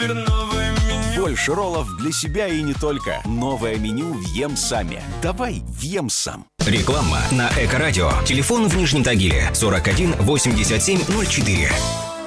Супер новое меню. Больше роллов для себя и не только. Новое меню в Ем-Саме. Давай в Ем-Сам. Реклама на Эко-радио. Телефон в Нижнем Тагиле 41 87 04.